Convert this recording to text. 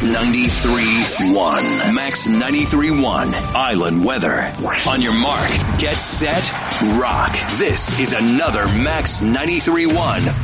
93.1. Max 93.1. Island weather. On your mark, get set, rock. This is another Max 93.1